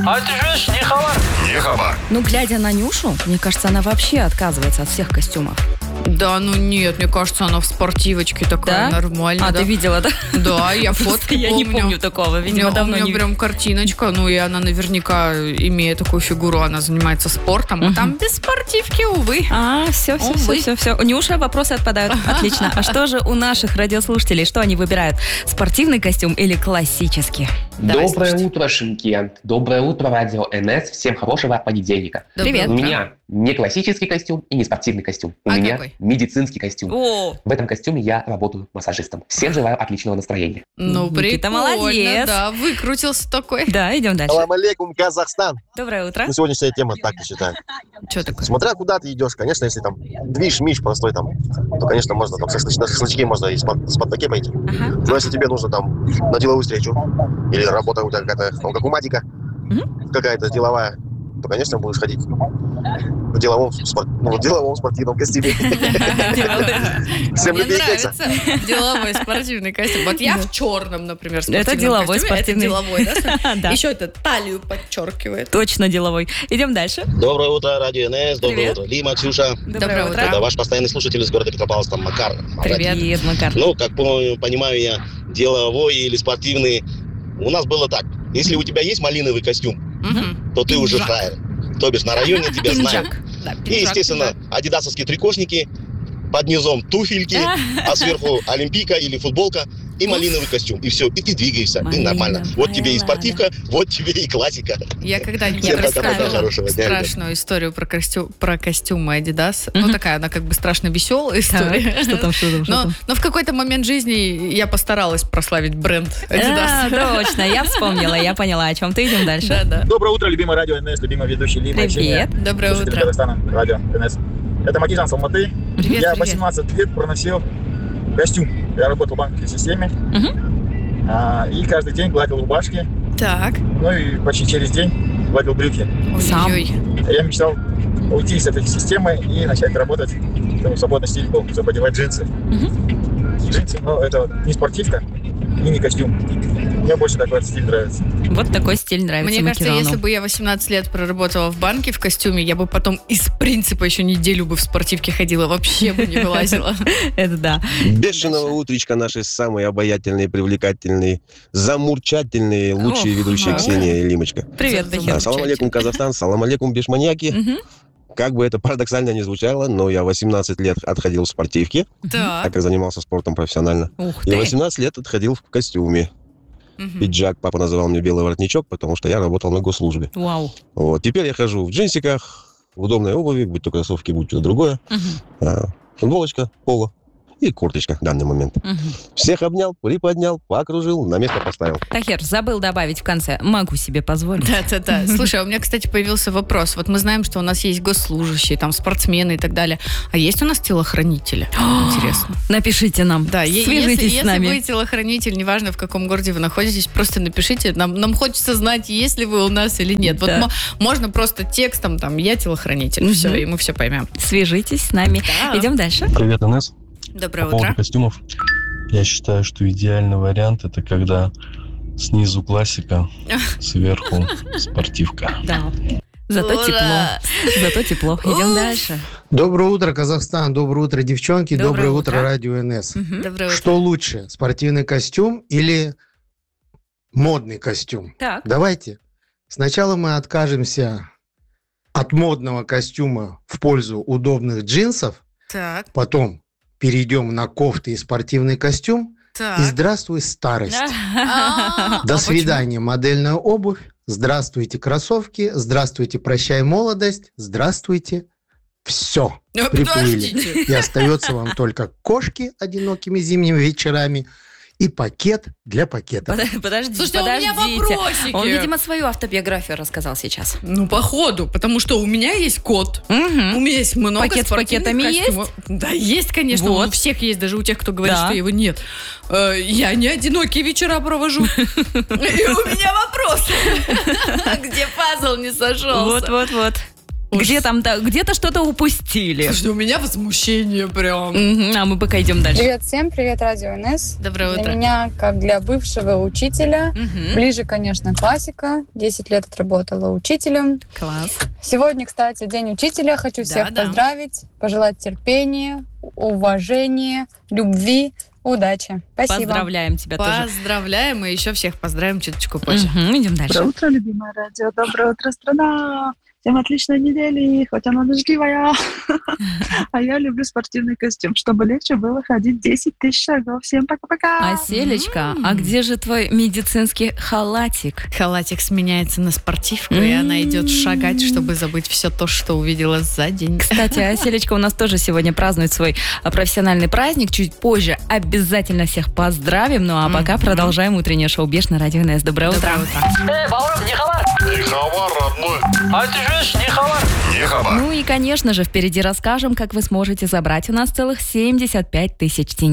А ты же не хабар. Не хабар. Ну, глядя на Нюшу, мне кажется, она вообще отказывается от всех костюмов. Да, ну нет, мне кажется, она в спортивочке такая нормальная. Ты видела, да? Да, я фотки помню. Я не помню такого, видимо, давно не У меня прям картиночка, ну и она наверняка, имея такую фигуру, она занимается спортом, а там без спортивки, увы. Все. Нюша, вопросы отпадают. Отлично. А что же у наших радиослушателей? Что они выбирают? Спортивный костюм или классический? Доброе утро, Шымкент. Доброе утро, Радио НС. Всем хорошего понедельника. Привет. У меня не классический костюм и не спортивный костюм. У меня какой? медицинский костюм. О! В этом костюме я работаю массажистом. Всем желаю отличного настроения. Ну, Никита, прикольно, молодец. да, выкрутился такой. Да, идем дальше. Салам алейкум, Казахстан. Доброе утро. Ну, сегодняшняя тема так не считаю. Что такое? Смотря куда ты идешь, конечно, если там движ-миш простой там, то, конечно, можно там на шашлычки можно и спартаке пойти. Но если тебе нужно там на деловую встречу или работа у тебя какая-то, ну, как у Матика, какая-то деловая, то, конечно, будешь ходить в деловом спортивном костюме. Всем Мне любви, кекса. нравится деловой спортивный костюм. Вот я в черном, например, спортивном Это деловой костюме. спортивный. Это деловой, да? Да. Еще это талию подчеркивает. Точно деловой. Идем дальше. Доброе утро, Радио НС. Доброе Привет. утро, Лима, Ксюша. Доброе утро. Это ваш постоянный слушатель из города Петропавловск, там Макар. Привет, Макар. Ну, как понимаю я, деловой или спортивный. У нас было так. Если у тебя есть малиновый костюм, то ты уже фраер. То бишь на районе тебя знают. Да, И, естественно, адидасовские трикошники, под низом туфельки, а сверху олимпийка или футболка и малиновый костюм. И все, и ты двигаешься, и нормально. Вот тебе и спортивка, вот тебе и классика. Я когда-нибудь Всем пока-пока, представила хорошего дня, ребят. страшную историю про костюмы Adidas. Ну, такая она как бы страшно веселая история. Что там? Но в какой-то момент жизни я постаралась прославить бренд Adidas. Точно, я вспомнила, я поняла, о чем ты. Идем дальше. Да. Доброе утро, любимое Радио НС, любимый ведущий Лима. Привет. Доброе Слушатели утро. Казахстана, Радио НС. Это Матижан Салматы. Привет, Я привет. 18 лет проносил костюм. Я работал в банковской системе. И каждый день гладил рубашки. Так. Ну и почти через день гладил брюки. Сам. Ой-ой. Я мечтал уйти из этой системы и начать работать. Чтобы свободный стиль был, чтобы одевать джинсы. Джинсы, но это не спортивка и не костюм. Мне больше такой стиль нравится. Вот такой стиль нравится Мне кажется, Макерону. если бы я 18 лет проработала в банке в костюме, я бы потом из принципа еще неделю бы в спортивке ходила, вообще бы не вылазила. Это да. Бешеного утречка наши самые обаятельные, привлекательные, замурчательные, лучшие ведущие Ксения и Лимочка. Привет, Тахир. Салам алейкум, Казахстан, салам алейкум, бешманьяки. Как бы это парадоксально ни звучало, но я 18 лет отходил в спортивке, так как занимался спортом профессионально. Ух И ты. 18 лет отходил в костюме. Пиджак, папа называл мне белый воротничок, потому что я работал на госслужбе. Вау. Вот. Теперь я хожу в джинсиках, в удобной обуви, будь то кроссовки, будь то другое. Футболочка, поло и курточка в данный момент. Всех обнял, приподнял, покружил, на место поставил. Тахир, забыл добавить в конце. Могу себе позволить. Да. Слушай, у меня, кстати, появился вопрос. Вот мы знаем, что у нас есть госслужащие, там, спортсмены и так далее. А есть у нас телохранители? Интересно. Напишите нам. Да, свяжитесь с нами. Если вы телохранитель, неважно, в каком городе вы находитесь, просто напишите. Нам хочется знать, есть ли вы у нас или нет. Да. Вот можно просто текстом, там, я телохранитель, все, и мы все поймем. Свяжитесь с нами. Да. Идем дальше. Привет, Инесс. Доброе По поводу утро. костюмов. Я считаю, что идеальный вариант это когда снизу классика, сверху спортивка. Да. Зато Ура! тепло. Зато тепло. Идем дальше. Доброе утро, Казахстан. Доброе утро, девчонки. Доброе Доброе утро. утро, Радио НС. Доброе утро. Что лучше, спортивный костюм или модный костюм? Так. Давайте. Сначала мы откажемся от модного костюма в пользу удобных джинсов, Так, потом перейдем на кофты и спортивный костюм, так. и здравствуй, старость. А До почему? свидания, модельная обувь. Здравствуйте, кроссовки. Здравствуйте, прощай, молодость. Здравствуйте, все. Приплыли. Подождите. И остается вам только кошки одинокими зимними вечерами и пакет для пакетов. Подождите, Слушайте, у меня вопросики. Он, видимо, свою автобиографию рассказал сейчас. Ну, походу, потому что у меня есть кот. У меня есть много Пакет с спортивных пакетами костюмов. Да, есть, конечно. Вот. У всех есть, даже у тех, кто говорит, Да. что его нет. Я не одинокие вечера провожу. И у меня вопрос. Где пазл не сошелся? Вот. Где-то что-то упустили. Слушай, у меня возмущение прям. А мы пока идем дальше. Привет всем, привет, Радио НС. Доброе утро. Для меня, как для бывшего учителя, ближе, конечно, классика. 10 лет отработала учителем. Класс. Сегодня, кстати, День учителя. Хочу всех поздравить, пожелать терпения, уважения, любви, удачи. Спасибо. Поздравляем тебя тоже. Поздравляем, и еще всех поздравим чуточку позже. Идем дальше. Доброе утро, любимое радио. Доброе утро, страна. Всем отличной недели, хоть она дождливая. А я люблю спортивный костюм, чтобы легче было ходить 10 тысяч шагов. Всем пока-пока. А, Селечка, а где же твой медицинский халатик? Халатик сменяется на спортивку, и она идет шагать, чтобы забыть все то, что увидела за день. Кстати, Селечка у нас тоже сегодня празднует свой профессиональный праздник. Чуть позже обязательно всех поздравим. Ну а пока продолжаем утреннее шоу «Беш» на Радио НС. Доброе утро. Баурам, не хабар. Не хабар, родной. А ты же не хабар. Не хабар. Ну и, конечно же, впереди расскажем, как вы сможете забрать у нас целых 75 тысяч тенге.